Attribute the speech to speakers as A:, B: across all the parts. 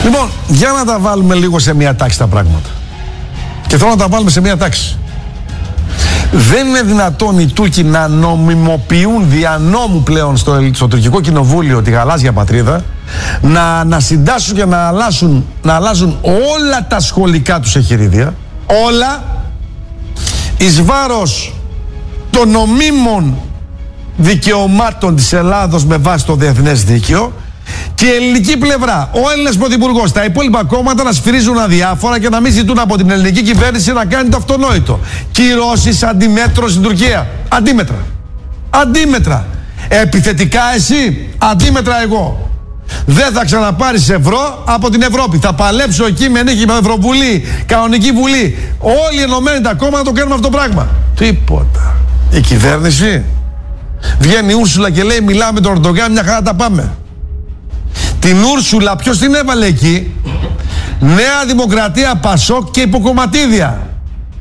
A: Λοιπόν, για να τα βάλουμε λίγο σε μια τάξη τα πράγματα. Και θέλω να τα βάλουμε σε μια τάξη. Δεν είναι δυνατόν οι Τούρκοι να νομιμοποιούν δια νόμου πλέον στο τουρκικό κοινοβούλιο τη γαλάζια πατρίδα, να συντάσσουν και να αλλάζουν όλα τα σχολικά τους εγχειρίδια, όλα, εις βάρος των νομίμων δικαιωμάτων της Ελλάδος με βάση το διεθνές δίκαιο, και η ελληνική πλευρά, ο Έλληνας πρωθυπουργός, τα υπόλοιπα κόμματα να σφυρίζουν αδιάφορα και να μην ζητούν από την ελληνική κυβέρνηση να κάνει το αυτονόητο. Κυρώσεις αντιμέτρων στην Τουρκία. Αντίμετρα. Επιθετικά εσύ, αντίμετρα εγώ. Δεν θα ξαναπάρεις ευρώ από την Ευρώπη. Θα παλέψω εκεί με νίκη, με Ευρωβουλή, κανονική βουλή. Όλοι οι ενωμένοι τα κόμματα το κάνουμε αυτό το πράγμα. Τίποτα. Η κυβέρνηση βγαίνει η Ούρσουλα και λέει: μιλάμε με τον Ερντογάν, μια χαρά τα πάμε. Την Ούρσουλα ποιος την έβαλε εκεί? Νέα Δημοκρατία, Πασόκ και υποκομματίδια.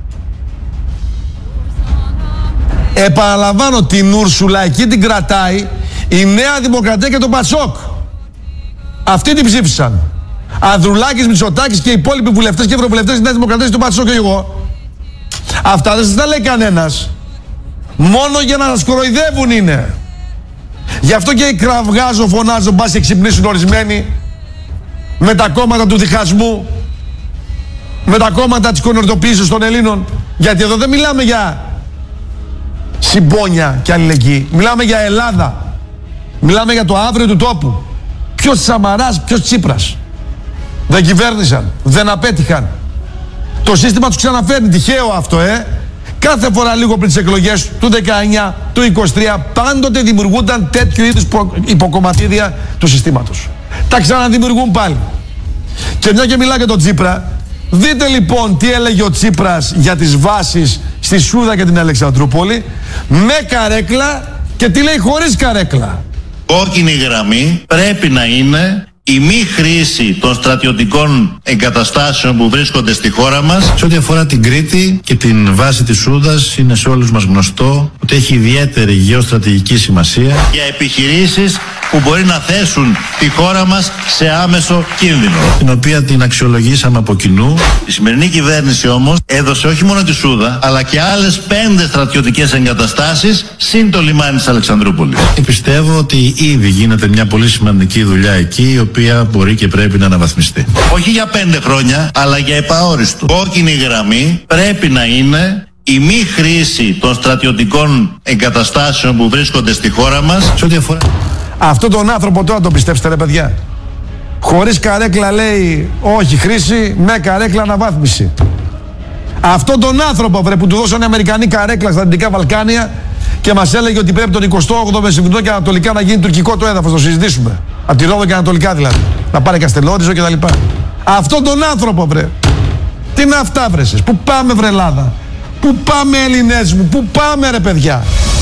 A: Επαναλαμβάνω, την Ούρσουλα εκεί την κρατάει η Νέα Δημοκρατία και το Πασόκ. Αυτοί την ψήφισαν. Ανδρουλάκης, Μητσοτάκης και οι υπόλοιποι βουλευτές και ευρωβουλευτές της Νέας Δημοκρατίας, του Πασόκ και εγώ. Αυτά δεν σας τα λέει κανένας. Μόνο για να σας κοροϊδεύουν είναι. Γι' αυτό και κραυγάζω, φωνάζω, μπας και ξυπνήσουν ορισμένοι με τα κόμματα του διχασμού, με τα κόμματα της κονορτοποίησης των Ελλήνων. Γιατί εδώ δεν μιλάμε για συμπόνια και αλληλεγγύη. Μιλάμε για Ελλάδα. Μιλάμε για το αύριο του τόπου. Ποιος Σαμαράς, ποιος Τσίπρας. Δεν κυβέρνησαν, δεν απέτυχαν. Το σύστημα τους ξαναφέρνει. Τυχαίο αυτό, Κάθε φορά λίγο πριν τις εκλογές του 19, του 23, πάντοτε δημιουργούνταν τέτοιου είδους υποκομματίδια του συστήματος. Τα ξαναδημιουργούν πάλι. Και μια και μιλά για τον Τσίπρα, δείτε λοιπόν τι έλεγε ο Τσίπρας για τις βάσεις στη Σούδα και την Αλεξανδρούπολη, με καρέκλα, και τι λέει χωρίς καρέκλα.
B: Κόκκινη γραμμή πρέπει να είναι η μη χρήση των στρατιωτικών εγκαταστάσεων που βρίσκονται στη χώρα μας.
C: Σε ό,τι αφορά την Κρήτη και την βάση της Σούδας, είναι σε όλους μας γνωστό ότι έχει ιδιαίτερη γεωστρατηγική σημασία
B: Για επιχειρήσεις που μπορεί να θέσουν τη χώρα μας σε άμεσο κίνδυνο.
C: την οποία την αξιολογήσαμε από κοινού.
B: Η σημερινή κυβέρνηση όμως έδωσε όχι μόνο τη Σούδα, αλλά και άλλες 5 στρατιωτικές εγκαταστάσεις συν το λιμάνι της Αλεξανδρούπολης.
C: Και πιστεύω ότι ήδη γίνεται μια πολύ σημαντική δουλειά εκεί, η οποία μπορεί και πρέπει να αναβαθμιστεί.
B: Όχι για 5 χρόνια, αλλά για επαόριστο. Κόκκινη γραμμή πρέπει να είναι η μη χρήση των στρατιωτικών εγκαταστάσεων που βρίσκονται στη χώρα μας.
C: Σε ό,τι αφορά...
A: Αυτό τον άνθρωπο τώρα το πιστέψτε, ρε παιδιά. Χωρίς καρέκλα λέει όχι χρήση, με καρέκλα αναβάθμιση. Αυτόν τον άνθρωπο, βρε, που του δώσανε Αμερικανοί καρέκλα στα Δυτικά Βαλκάνια και μας έλεγε ότι πρέπει τον 28ο Μεσημβρινό και ανατολικά να γίνει τουρκικό το έδαφος, το συζητήσουμε. Από τη Ρόδο και ανατολικά δηλαδή. Να πάρει Καστελόριζο και τα λοιπά. Αυτόν τον άνθρωπο, βρε. Τι είναι αυτά, βρε εσείς? Πού πάμε, βρε Ελλάδα? Πού πάμε, Ελληνές μου? Πού πάμε, ρε παιδιά?